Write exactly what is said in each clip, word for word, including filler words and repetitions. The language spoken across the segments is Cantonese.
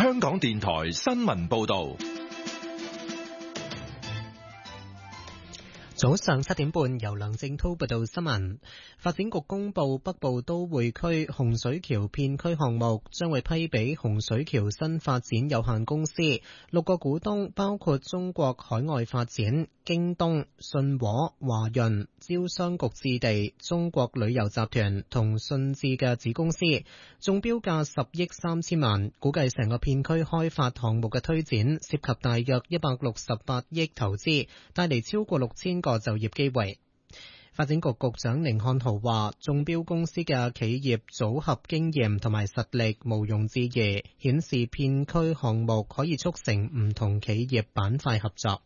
香港電台新聞報道。 早上七點半，由梁正濤報道新聞。發展局公布北部都會區洪水橋片區項目將會批俾洪水橋新發展有限公司，六個股東包括中國海外發展、京東、信和、華潤、招商局置地、中國旅遊集團同信置嘅子公司，中標價十億三千萬，估計成個片區開發項目嘅推展涉及大約一百六十八億投資，帶嚟超過六千個就業機會。發展局局長寧漢豪話，中標公司嘅企業組合經驗同埋實力毋庸置疑，顯示片區項目可以促成唔同企業板塊合作。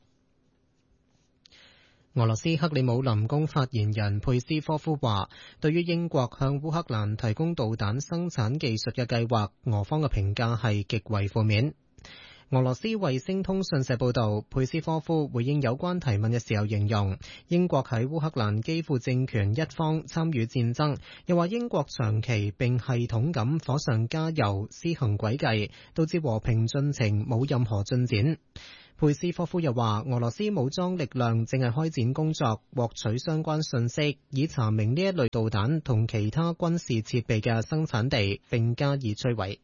俄羅斯克里姆林宮發言人佩斯科夫話，對於英國向烏克蘭提供導彈生產技術嘅計劃，俄方嘅評價係極為負面。俄羅斯衛星通訊社報道，佩斯科夫回應有關提問嘅時候形容，英國喺烏克蘭基輔政權一方參與戰爭，又話英國長期並系統咁火上加油施行詭計，導致和平進程冇任何進展。佩斯科夫又話，俄羅斯武裝力量正係開展工作，獲取相關信息，以查明呢一類導彈同其他軍事設備嘅生產地，並加以摧毀。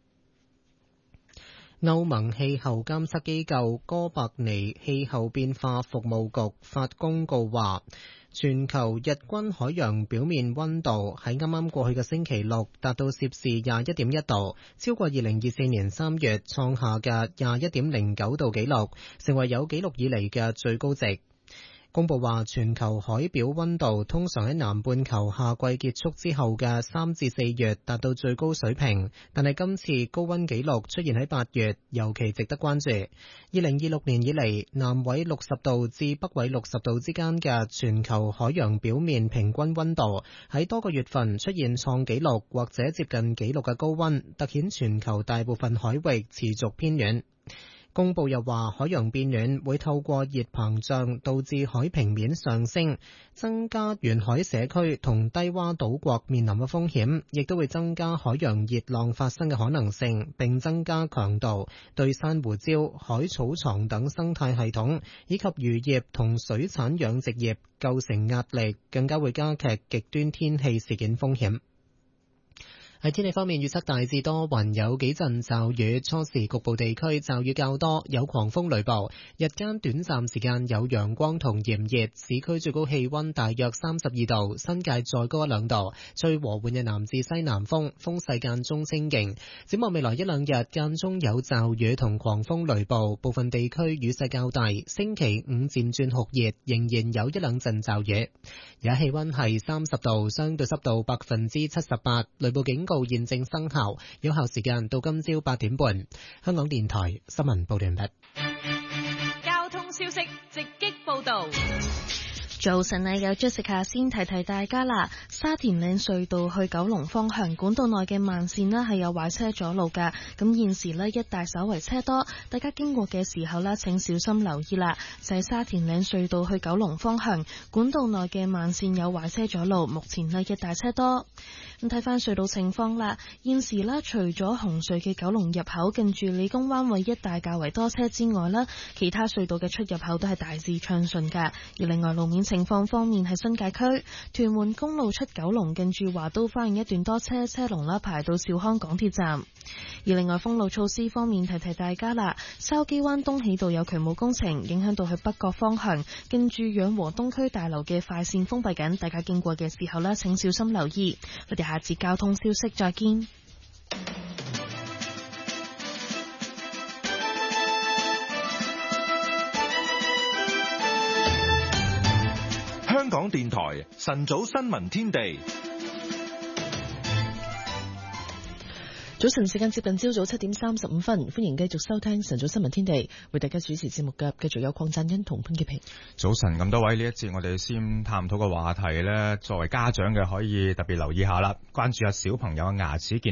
歐盟氣候監測機構哥白尼氣候變化服務局發公告話，全球日均海洋表面溫度喺啱啱過去嘅星期六達到攝氏廿一點一度，超過二零二四年三月創下嘅廿一點零九度紀錄，成為有紀錄以嚟嘅最高值。公佈話，全球海表溫度通常喺南半球夏季結束之後嘅三至四月達到最高水平，但係今次高溫紀錄出現喺八月，尤其值得關注。二零二六年以嚟，南緯六十度至北緯六十度之間嘅全球海洋表面平均溫度喺多個月份出現創紀錄或者接近紀錄嘅高溫，凸顯全球大部分海域持續偏暖。公佈又話，海洋變暖會透過熱膨脹導致海平面上升，增加沿海社區同低洼島國面臨嘅風險，亦都會增加海洋熱浪發生嘅可能性，並增加強度，對珊瑚礁、海草床等生態系統以及漁業同水產養殖業構成壓力，更加會加劇極端天氣事件風險。喺天氣方面，預測大致多雲，有幾陣驟雨，初時局部地區驟雨較多，有狂風雷暴。日間短暫時間有陽光同炎熱，市區最高氣溫大約三十二度，新界再高一兩度。吹和緩嘅南至西南風，風勢間中清勁。展望未來一兩日，間中有驟雨同狂風雷暴，部分地區雨勢較大。星期五漸轉酷熱，仍然有一兩陣驟雨。而家氣溫係三十度，相對濕度百分之七十八，雷暴警告現正生效，有效時間到今朝八點半。香港電台新聞報道完畢。 交通消息直擊報道。 早晨啊，有 Jessica 先提提大家啦。沙田嶺隧道去九龍方向管道內嘅慢線呢係有壞車阻路㗎，咁現時呢，一帶稍為車多，大家經過嘅時候呢，請小心留意啦。就係沙田嶺隧道去九龍方向管道內嘅慢線有壞車阻路，目前呢，一帶車多。咁睇翻隧道情況啦，現時呢，除咗紅隧嘅九龍入口近住理工灣位一帶較為多車之外啦，其他隧道嘅出入口都係大致暢順㗎。而另外路面情況方面，喺新界區屯門公路出九龍近住華都花園一段多車，車龍啦排到兆康港鐵站。而另外封路措施方面，提提大家啦，筲箕灣東喜道有渠務工程，影響到去北角方向，近住養和東區大樓嘅快線封閉緊，大家經過嘅時候呢，請小心留意。我哋下節交通消息再見。 香港電台晨早新聞天地。 早晨時間接近朝早七點三十五分，歡迎繼續收聽晨早新聞天地，為大家主持節目嘅繼續有鄺贊恩同潘潔平。 早晨，咁多位，呢一節我哋先探討個話題呢，作為家長嘅可以特別留意下啦，關注下小朋友嘅牙齒健康。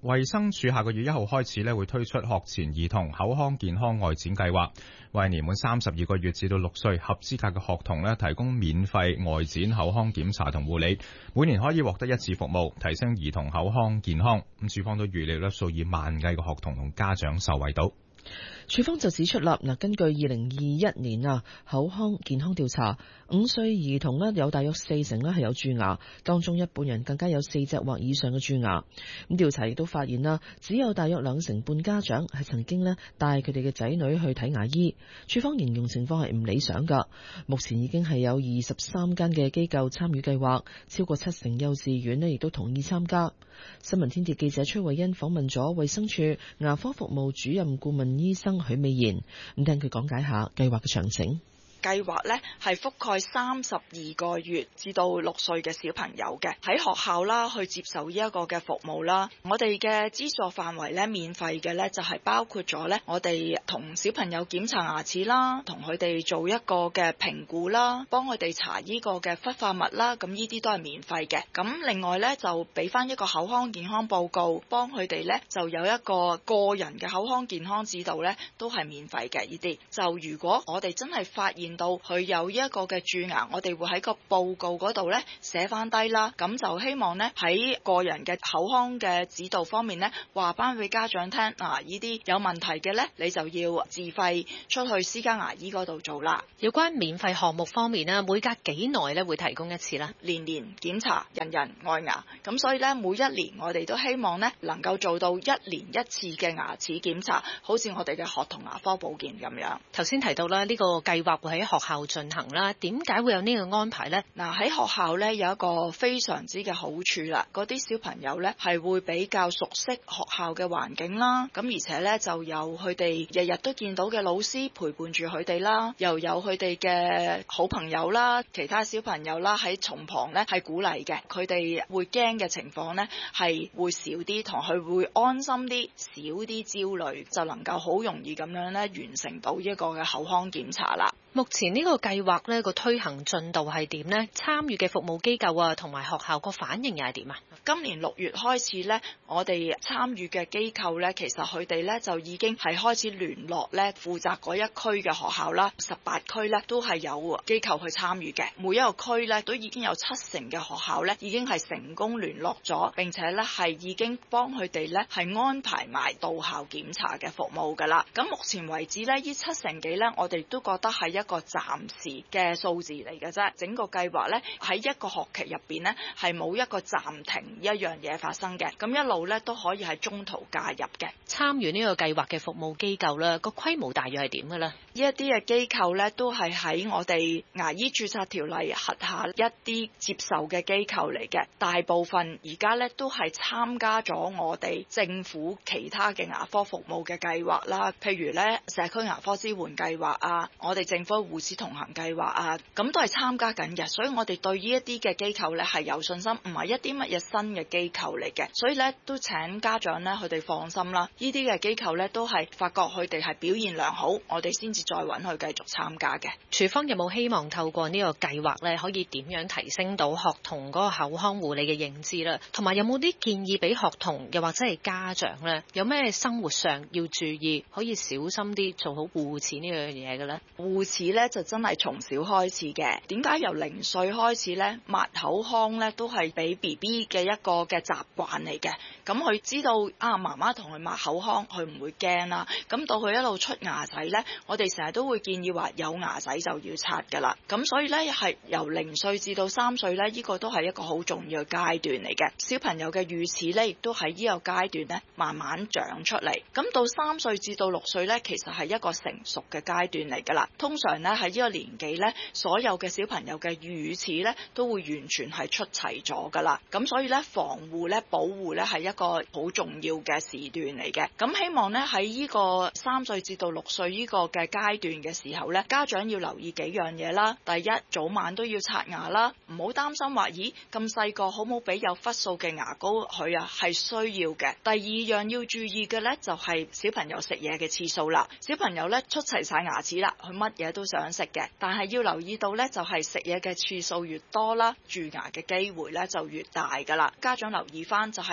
衛生署下個月一號開始咧會推出學前兒童口腔健康外展計劃，為年滿三十二個月至到六歲合資格嘅學童咧提供免費外展口腔檢查同護理，每年可以獲得一次服務，提升兒童口腔健康。咁署方都預料咧數以萬計嘅學童同家長受惠到。 署方就指出啦，嗱，根據二零二一年啊口腔健康調查，五歲兒童咧有大約四成咧係有蛀牙，當中一半人更加有四隻或以上嘅蛀牙。咁調查亦都發現啦，只有大約兩成半家長係曾經咧帶佢哋嘅仔女去睇牙醫。署方形容情況係唔理想噶。目前已經係有二十三間嘅機構參與計劃，超過七成幼稚園咧亦都同意參加。新聞天地記者崔慧欣訪問咗衛生署牙科服務主任顧問醫生許美賢，咁聽佢講解下計劃嘅詳情。 計劃呢係覆蓋三十二個月至到六歲嘅小朋友嘅，喺學校啦去接受呢一個嘅服務啦。我哋嘅資助範圍呢，免費嘅呢就係包括咗呢，我哋同小朋友檢查牙齒啦，同佢哋做一個嘅評估啦，幫佢哋查呢個嘅氟化物啦，咁呢啲都係免費嘅。咁另外呢，就俾翻一個口腔健康報告，幫佢哋呢就有一個個人嘅口腔健康指導呢，都係免費嘅。呢啲就如果我哋真係發現到佢有一個嘅蛀牙，我哋會喺個報告嗰度呢寫翻低啦。咁就希望呢喺個人嘅口腔嘅指導方面呢，話翻俾家長聽，啊呢啲有問題嘅呢，你就要自費出去私家牙醫嗰度做啦。 有關免費項目方面呢，每隔幾耐呢會提供一次啦？ 年年檢查，人人愛牙。咁所以呢，每一年我哋都希望呢能夠做到一年一次嘅牙齒檢查，好似我哋嘅學童牙科保健咁樣。 頭先提到啦，呢個計劃會喺學校進行啦，點解會有呢個安排呢？ 嗱，喺學校呢有一個非常之嘅好處啦，嗰啲小朋友呢係會比較熟悉學校嘅環境啦，咁而且呢就有佢哋日日都見到嘅老師陪伴住佢哋啦，又有佢哋嘅好朋友啦，其他小朋友啦喺從旁呢係鼓勵嘅，佢哋會驚嘅情況呢係會少啲，同佢會安心啲，少啲焦慮，就能夠好容易咁樣呢完成到一個嘅口腔檢查啦。 目前呢個計劃呢個推行進度係點呢？參與嘅服務機構啊，同埋學校個反應又係點啊？ 今年六月開始呢，我哋參與嘅機構呢，其實佢哋呢就已經係開始聯絡呢負責嗰一區嘅學校啦，十八區呢都係有機構去參與嘅。每一個區呢都已經有七成嘅學校呢已經係成功聯絡咗，並且呢係已經幫佢哋呢係安排埋到校檢查嘅服務㗎啦。咁目前為止呢，呢七成幾呢，我哋都覺得係一個暫時嘅數字嚟嘅啫。整個計劃呢喺一個學期入邊呢係冇一個暫停一樣嘢發生嘅，咁一路呢都可以喺中途介入嘅。 參與呢個計劃嘅服務機構呢個規模大約係點嘅呢？ 呢一啲嘅機構呢都係喺我哋牙醫註冊條例轄下一啲接受嘅機構嚟嘅，大部分而家呢都係參加咗我哋政府其他嘅牙科服務嘅計劃啦，譬如呢社區牙科支援計劃啊，我哋政府護士同行計劃啊，咁都係參加緊嘅，所以我哋對呢一啲嘅機構呢係有信心，唔係一啲乜嘢新嘅機構嚟嘅，所以呢都請家長呢佢哋放心啦。呢啲嘅機構呢都係發覺佢哋係表現良好，我哋先至再揾佢繼續參加嘅。 署方有冇希望透過呢個計劃呢，可以點樣提升到學童嗰個口腔護理嘅認知啦？同埋有冇啲建議俾學童又或者係家長呢？有咩生活上要注意，可以小心啲做好護齒呢樣嘢嘅呢？ 護齒呢就真係從小開始嘅。點解由零歲開始呢？抹口腔呢都係俾 B B 嘅一個嘅習慣嚟嘅。咁佢知道啊，媽媽同佢抹口腔，佢唔會驚啦。咁到佢一路出牙仔呢，我哋成日都會建議話有牙仔就要刷㗎啦。咁所以呢，係由零歲至到三歲呢，呢個都係一個好重要嘅階段嚟嘅。小朋友嘅乳齒呢，亦都喺呢個階段呢慢慢長出嚟。咁到三歲至到六歲呢，其實係一個成熟嘅階段嚟㗎啦。通常呢，喺呢個年紀呢，所有嘅小朋友嘅乳齒呢，都會完全係出齊咗㗎啦。咁所以呢，防護呢，保護呢，係一個好重要嘅時段嚟嘅。咁希望呢，喺呢個三歲至到六歲呢個嘅階段嘅時候呢，家長要留意幾樣嘢啦。第一，早晚都要刷牙啦，唔好擔心話咦咁細個好冇俾有氟素嘅牙膏佢啊，係需要嘅。第二樣要注意嘅呢，就係小朋友食嘢嘅次數啦。小朋友呢，出齊晒牙齒啦，佢乜嘢都想食嘅，但係要留意到呢，就係食嘢嘅次數越多啦，蛀牙嘅機會呢就越大噶啦。家長留意翻就係每日大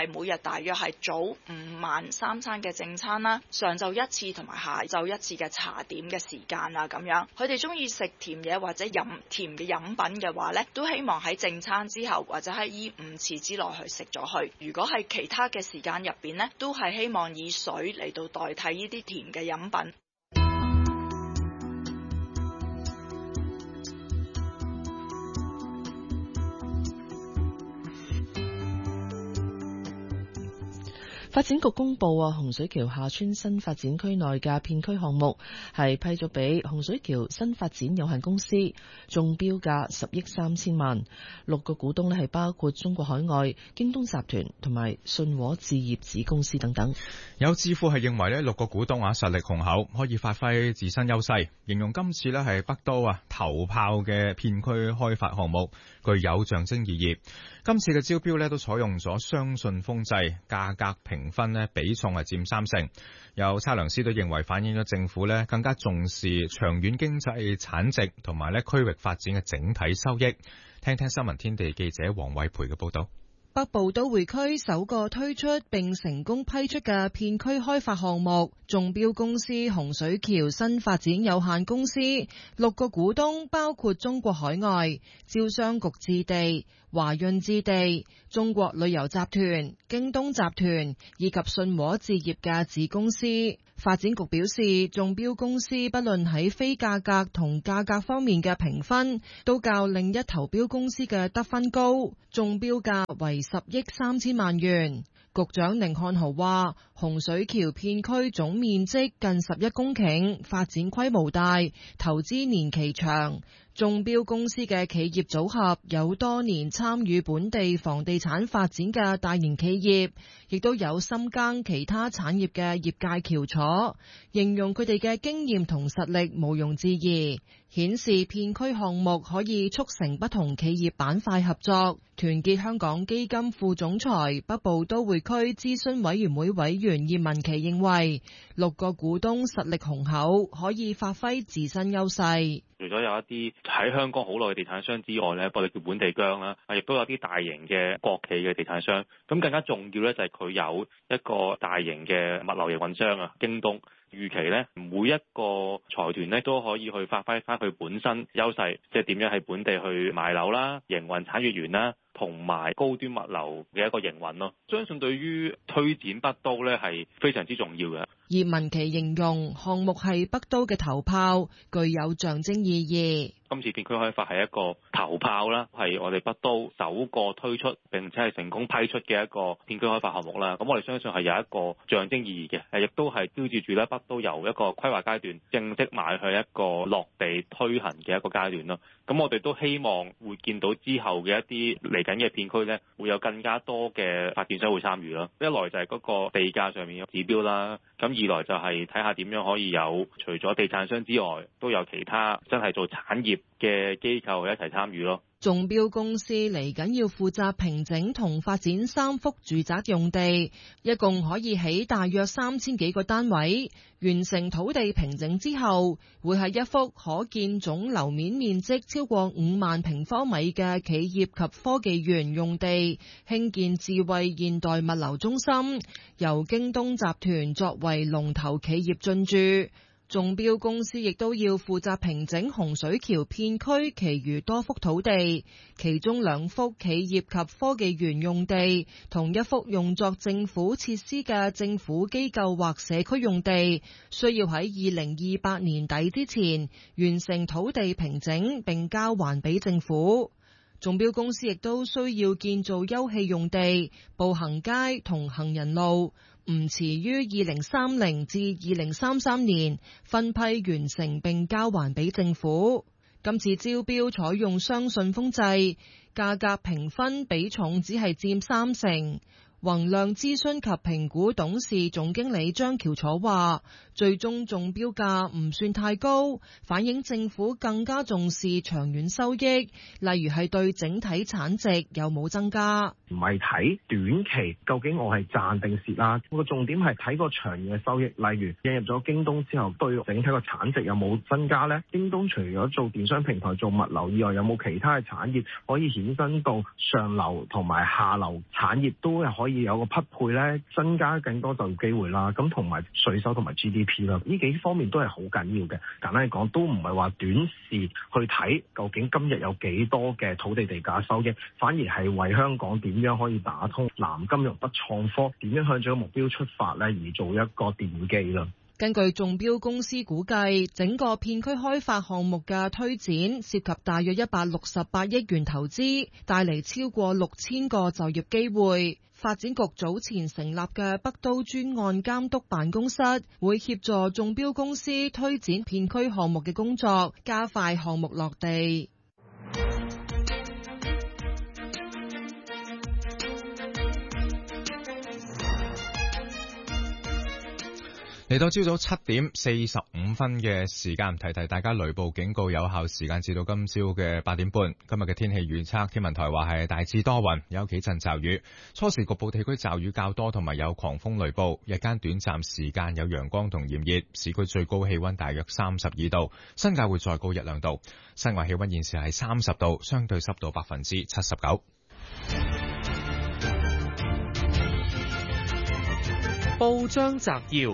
大約係早午晚三餐嘅正餐啦，上晝一次同埋下晝一次嘅茶點嘅時間啊咁樣。佢哋中意食甜嘢或者飲甜嘅飲品嘅話呢，都希望喺正餐之後或者喺依五次之內去食咗佢。如果係其他嘅時間入邊呢，都係希望以水嚟到代替呢啲甜嘅飲品。 發展局公布啊，洪水橋廈村新發展區內嘅片區項目係批咗俾洪水橋新發展有限公司，中標價十億三千萬。六個股東咧係包括中國海外、京東集團同埋信和置業子公司等等。 有智庫係認為咧，六個股東啊實力雄厚，可以發揮自身優勢，形容今次咧係北都啊頭炮嘅片區開發項目，具有象徵意義。今次嘅招標咧都採用咗雙信封制，價格評分咧比重係佔三成。有測量師都認為反映咗政府咧更加重視長遠經濟產值同埋咧區域發展嘅整體收益。聽聽新聞天地記者黃偉培嘅報道。 北部都會區首個推出並成功批出嘅片區開發項目，中標公司洪水橋新發展有限公司，六個股東包括中國海外、招商局置地、華潤置地、中國旅遊集團、京東集團以及信和置業嘅子公司。發展局表示，中標公司不論喺非價格同價格方面嘅評分，都較另一投標公司嘅得分高，中標價為十億三千萬元。局長寧漢豪話，洪水橋片區總面積近十一公頃，發展規模大，投資年期長。中標公司嘅企業組合有多年參與本地房地產發展嘅大型企業，亦都有深耕其他產業嘅業界翹楚，形容佢哋嘅經驗同實力毋庸置疑，顯示片區項目可以促成不同企業板塊合作。團結香港基金副總裁、北部都會區諮詢委員會委員葉文琪認為，六個股東實力雄厚，可以發揮自身優勢。 除咗有一啲喺香港好耐嘅地產商之外咧，我哋叫本地薑啦，亦都有啲大型嘅國企嘅地產商。咁更加重要咧，就係佢有一個大型嘅物流營運商啊，京東。預期咧，每一個財團咧都可以去發揮翻佢本身優勢，即係點樣喺本地去賣樓啦、營運產業園啦，同埋高端物流嘅一個營運咯。相信對於推展北都咧係非常之重要嘅。 葉文琪形容項目係北都嘅頭炮，具有象徵意義。 今次片區開發係一個頭炮啦，係我哋北都首個推出並且係成功批出嘅一個片區開發項目啦。咁我哋相信係有一個象徵意義嘅，誒亦都係標誌住咧北都由一個規劃階段正式邁去一個落地推行嘅一個階段咯。咁我哋都希望會見到之後嘅一啲嚟緊嘅片區咧，會有更加多嘅發展商會參與咯。一來就係嗰個地價上面嘅指標啦，咁二來就係睇下點樣可以有除咗地產商之外，都有其他真係做產業嘅機構一齊參與咯。 中標公司嚟緊要負責平整同發展三幅住宅用地，一共可以起大約三千幾個單位。完成土地平整之後，會喺一幅可建總樓面面積超過五萬平方米嘅企業及科技園用地，興建智慧現代物流中心，由京東集團作為龍頭企業進駐。中標公司亦都要負責平整洪水橋片區其餘多幅土地，其中兩幅企業及科技園用地，同一幅用作政府設施嘅政府機構或社區用地，需要喺二零二八年底之前完成土地平整並交還俾政府。中標公司亦都需要建造休憩用地、步行街同行人路，唔遲於二零三零至二零三三年分批完成並交還俾政府。今次招標採用雙信封制，價格評分比重只係佔三成。宏亮諮詢及評估董事總經理張喬楚話，最終中標價唔算太高，反映政府更加重視長遠收益，例如係對整體產值有冇增加。 唔係睇短期究竟我係賺定蝕啦，個重點係睇個長遠嘅收益。例如引入咗京東之後，對整體個產值有冇增加呢？京東除咗做電商平台、做物流以外，有冇其他嘅產業可以衍生到上流同埋下流產業都係可以以有個匹配咧，增加更多就業機會啦。咁同埋稅收同埋 G D P 啦，呢幾方面都係好緊要嘅。簡單嚟講，都唔係話短視去睇究竟今日有幾多嘅土地地價收益，反而係為香港點樣可以打通南金融北創科，點樣向咗個目標出發咧，而做一個奠基啦。 根據中標公司估計，整個片區開發項目嘅推展涉及大約一百六十八億元投資，帶嚟超過六千個就業機會。發展局早前成立嘅北都專案監督辦公室，會協助中標公司推展片區項目嘅工作，加快項目落地。 嚟到朝早七點四十五分嘅時間，提提大家雷暴警告有效時間至到今朝嘅八點半。今日嘅天氣預測，天文台話係大致多雲，有幾陣驟雨，初時局部地區驟雨較多，同埋有狂風雷暴。日間短暫時間有陽光同炎熱，市區最高氣溫大約三十二度，新界會再高一兩度。室外氣溫現時係三十度，相對濕度百分之七十九。 報章摘要。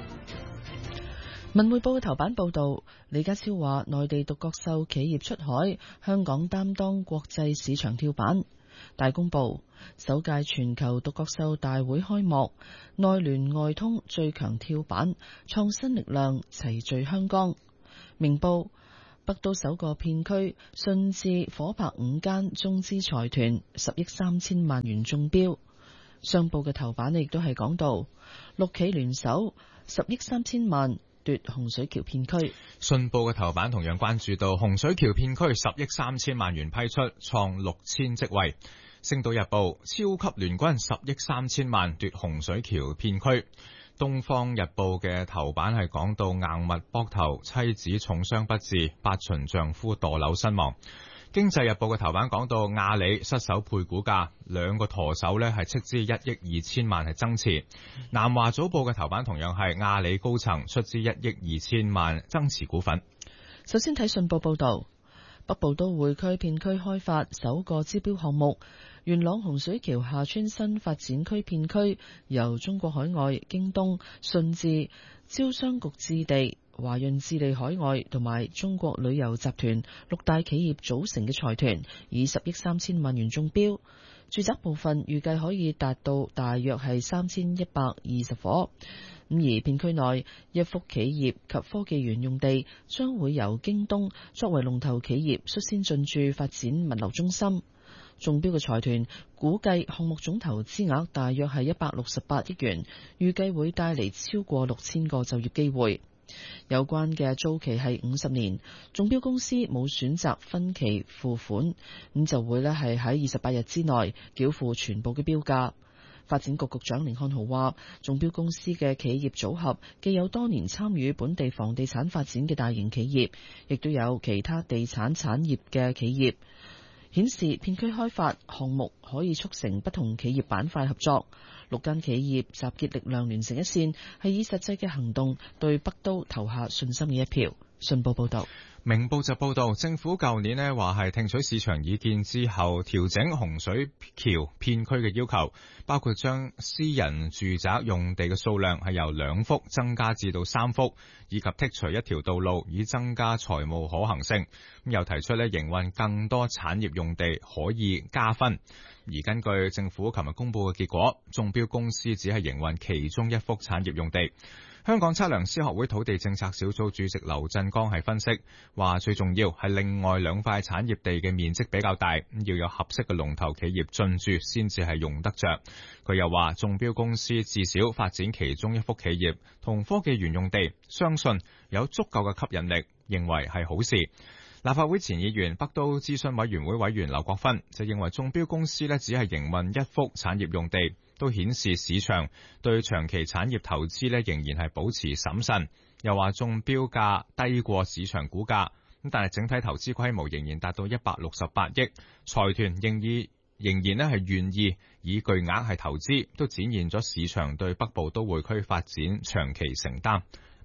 文匯報嘅頭版報道，李家超話內地獨角獸企業出海，香港擔當國際市場跳板。大公報，首屆全球獨角獸大會開幕，內聯外通最強跳板，創新力量齊聚香港。明報，北都首個片區順治火拍五間中資財團十億三千萬元中標。商報嘅頭版亦都係講到六企聯手十億三千萬。奪洪水橋片區。 信報嘅頭版同樣關注到洪水橋片區十億三千萬元批出，創六千職位。星島日報，超級聯軍十億三千萬奪洪水橋片區。東方日報嘅頭版係講到硬物膊頭，妻子重傷不治，八旬丈夫墮樓身亡。經濟日報嘅頭版講到阿里失手配股價，兩個舵手呢係斥資一億二千萬係增持。南華早報嘅頭版同樣係阿里高層出資一億二千萬增持股份。 首先睇信報報道，北部都會區片區開發首個招標項目，元朗洪水橋廈村新發展區片區由中國海外、京東、順治、招商局置地、華潤置地海外同埋中國旅遊集團六大企業組成嘅財團，以十億三千萬元中標。住宅部分預計可以達到大約係三千一百二十伙。咁而片區內一幅企業及科技園用地將會由京東作為龍頭企業率先進駐發展物流中心。中標嘅財團估計項目總投資額大約係一百六十八億元，預計會帶嚟超過六千個就業機會。有關嘅租期係五十年，中標公司冇選擇分期付款，咁就會咧係喺二十八日之內繳付全部嘅標價。發展局局長甯漢豪話，中標公司嘅企業組合既有多年參與本地房地產發展嘅大型企業，亦都有其他地產產業嘅企業，顯示片區開發項目可以促成不同企業板塊合作。六間企業集結力量連成一線，係以實際嘅行動對北都投下信心嘅一票。信報報道。 明報就報道，政府舊年呢話係聽取市場意見之後，調整洪水橋片區嘅要求，包括將私人住宅用地嘅數量係由兩幅增加至到三幅，以及剔除一條道路，以增加財務可行性。咁又提出呢營運更多產業用地可以加分。而根據政府琴日公布嘅結果，中標公司只係營運其中一幅產業用地。香港測量師學會土地政策小組主席劉振剛係分析話，最重要係另外兩塊產業地嘅面積比較大，要有合適嘅龍頭企業進駐先至係用得着。佢又話，中標公司至少發展其中一幅企業同科技園用地，相信有足夠嘅吸引力，認為係好事。立法會前議員北都諮詢委員會委員劉國勳就認為，中標公司呢只係營運一幅產業用地，都顯示市場對長期產業投資呢仍然係保持審慎。又話中標價低過市場股價，咁但係整體投資規模仍然達到一百六十八億，財團仍然仍然呢係願意以巨額係投資，都展現咗市場對北部都會區發展長期承擔。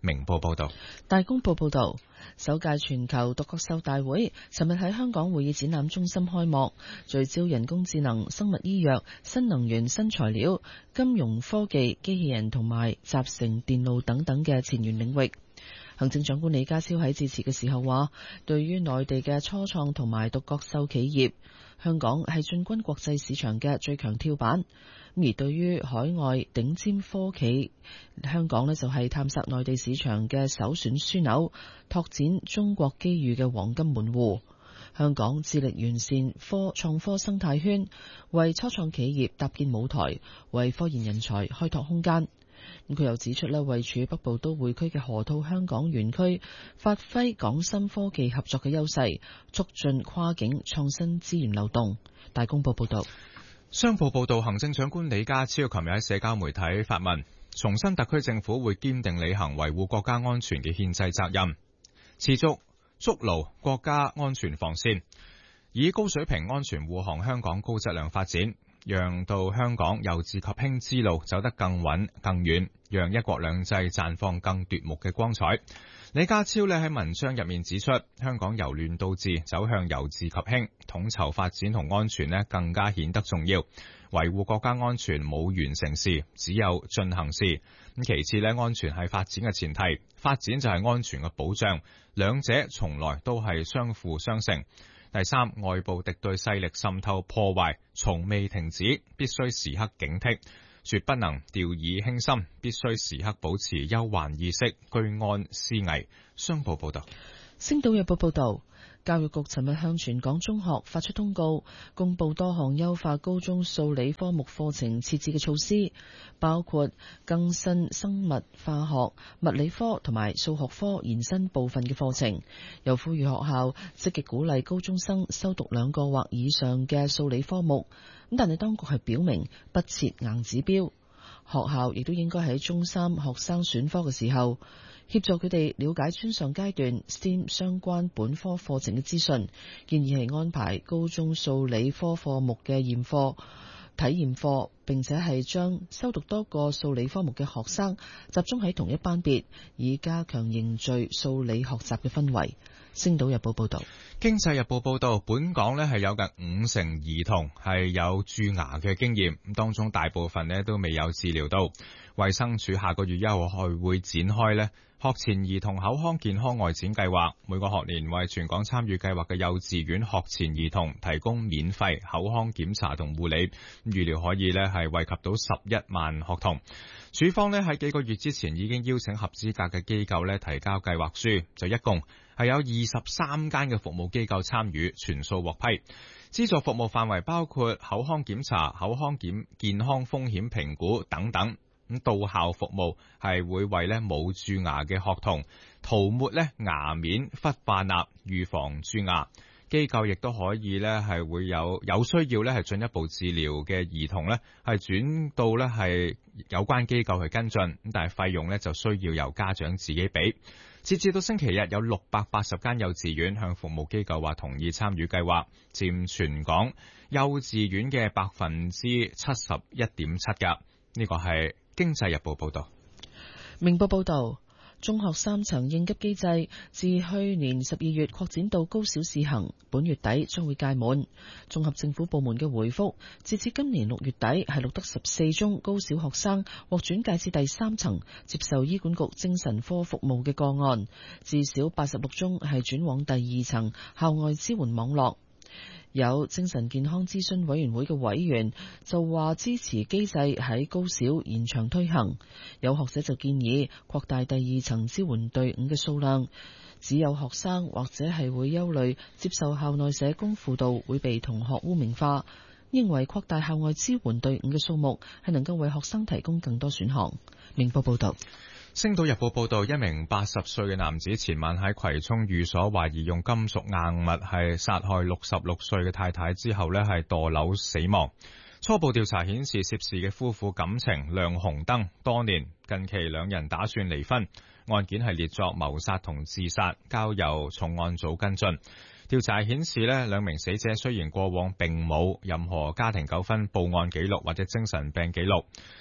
明報報道。 大公報報道，首屆全球獨角獸大會尋日喺香港會議展覽中心開幕，聚焦人工智能、生物醫藥、新能源、新材料、金融科技、機器人同埋集成電路等等嘅前沿領域。行政長官李家超喺致辭嘅時候話，對於內地嘅初創同埋獨角獸企業，香港係進軍國際市場嘅最強跳板。而對於海外頂尖科企，香港呢就係探索內地市場嘅首選樞紐，拓展中國機遇嘅黃金門戶。香港致力完善科創科生態圈，為初創企業搭建舞台，為科研人才開拓空間。咁佢又指出咧，位處北部都會區嘅河套香港園區，發揮港深科技合作嘅優勢，促進跨境創新資源流動。大公報報道。 商報報道，行政長官李家超琴日喺社交媒體發文，重申特區政府會堅定履行維護國家安全嘅憲制責任，持續築牢國家安全防線，以高水平安全護航香港高質量發展，讓到香港由治及興之路走得更穩更遠，讓一國兩制綻放更奪目嘅光彩。李家超呢喺文章入面指出，香港由亂到治走向由治及興，統籌發展同安全呢更加顯得重要。維護國家安全冇完成時，只有進行時。咁其次呢，安全係發展嘅前提，發展就係安全嘅保障，兩者從來都係相輔相成。第三，外部敵對勢力滲透破壞從未停止，必須時刻警惕，絕不能掉以輕心，必須時刻保持憂患意識，居安思危。商報報道。 星島日報報道，教育局尋日向全港中學發出通告，公布多項優化高中數理科目課程設置嘅措施，包括更新生物化學、物理科同埋數學科延伸部分嘅課程，又呼籲學校積極鼓勵高中生修讀兩個或以上嘅數理科目。咁但係當局係表明不設硬指標，學校亦都應該喺中三學生選科嘅時候，協助佢哋了解專上階段 S T E M 相關本科課程嘅資訊，建議係安排高中數理科課目嘅驗課、體驗課，並且係將修讀多個數理科目嘅學生集中喺同一班別，以加強凝聚數理學習嘅氛圍。星島日報報道。 經濟日報報道，本港呢係有近五成兒童係有蛀牙嘅經驗，咁當中大部分呢都未有治療到。衛生署下個月一號開會展開呢學前兒童口腔健康外展計劃，每個學年為全港參與計劃嘅幼稚園學前兒童提供免費口腔檢查同護理，預料可以呢係惠及到十一萬學童。署方呢喺幾個月之前已經邀請合資格嘅機構呢提交計劃書，就一共係有二十三間嘅服務機構參與，全數獲批。資助服務範圍包括口腔檢查、口腔檢健康風險評估等等。咁到校服務係會為咧冇蛀牙嘅學童塗抹咧牙面氟化鈉，預防蛀牙。機構亦都可以咧係會有有需要咧係進一步治療嘅兒童咧係轉到咧係有關機構去跟進，咁但係費用咧就需要由家長自己俾。截至到星期日，有六百八十間幼稚園向服務機構話同意參與計劃，佔全港幼稚園嘅百分之七十一點七㗎。呢個係經濟日報報道。 明報報道，中學三層應急機制自去年十二月擴展到高小試行，本月底將會屆滿。綜合政府部門嘅回覆，截至今年六月底係錄得十四宗高小學生獲轉介至第三層接受醫管局精神科服務嘅個案，至少八十六宗係轉往第二層校外支援網絡。有精神健康諮詢委員會嘅委員就話支持機制喺高小延長推行，有學者就建議擴大第二層支援隊伍嘅數量。只有學生或者係會憂慮接受校內社工輔導會被同學污名化，認為擴大校外支援隊伍嘅數目係能夠為學生提供更多選項。明報報道。 星島日報報道，一名八十歲嘅男子前晚喺葵涌寓所懷疑用金屬硬物係殺害六十六歲嘅太太之後呢係墮樓死亡。初步調查顯示，涉事嘅夫婦感情亮紅燈多年，近期兩人打算離婚，案件係列作謀殺同自殺，交由重案組跟進。調查顯示呢兩名死者雖然過往並冇任何家庭糾紛報案記錄或者精神病記錄。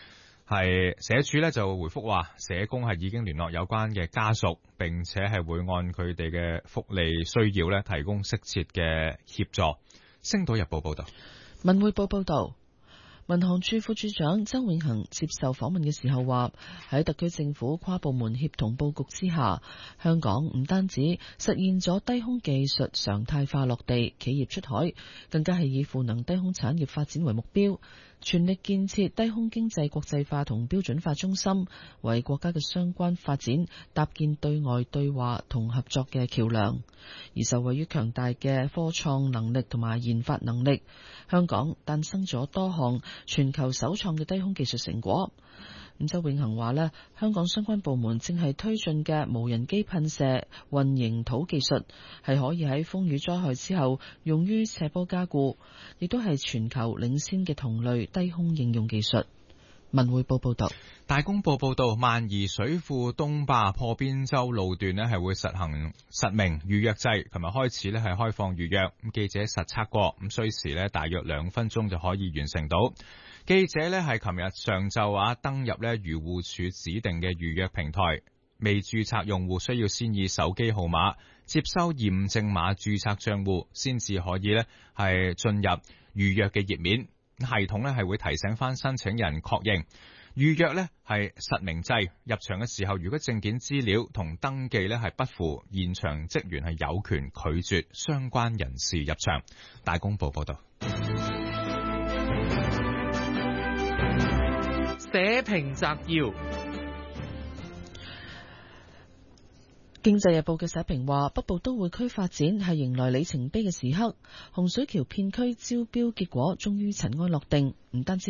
係社署呢就回覆話，社工係已經聯絡有關嘅家屬，並且係會按佢哋嘅福利需要呢提供適切嘅協助。星島日報報道。 文匯報報道。民航處副處長周永恒接受訪問嘅時候話，喺特區政府跨部門協同佈局之下，香港唔單止實現咗低空技術常態化落地，企業出海，更加係以賦能低空產業發展為目標，全力建設低空經濟國際化同標準化中心，為國家嘅相關發展搭建對外對話同合作嘅橋樑。而受惠於強大嘅科創能力同埋研發能力，香港誕生咗多項全球首創嘅低空技術成果。咁周永恒話咧，香港相關部門正係推進嘅無人機噴射混凝土技術，係可以喺風雨災害之後用於斜坡加固，亦都係全球領先嘅同類低空應用技術。文匯報報道。 大公報報道，萬宜水庫東壩破邊洲路段呢係會實行實名預約制，琴日開始呢係開放預約。咁記者實測過，咁需時呢大約兩分鐘就可以完成到。記者呢係琴日上晝啊登入呢漁護署指定嘅預約平台，未註冊用戶需要先以手機號碼接收驗證碼註冊賬戶，先至可以呢係進入預約嘅頁面。系統呢係會提醒翻申請人確認預約呢係實名制，入場嘅時候如果證件資料同登記呢係不符，現場職員係有權拒絕相關人士入場。大公報報道。 社評摘要。 經濟日報嘅社評話，北部都會區發展係迎來里程碑嘅時刻，洪水橋片區招標結果終於塵埃落定，唔單止